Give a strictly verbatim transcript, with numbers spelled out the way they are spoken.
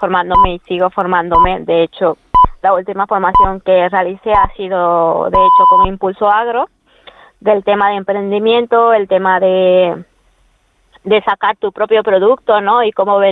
formándome y sigo formándome. De hecho, la última formación que realicé ha sido, de hecho, con Impulso Agro, del tema de emprendimiento, el tema de, de sacar tu propio producto, ¿no? Y cómo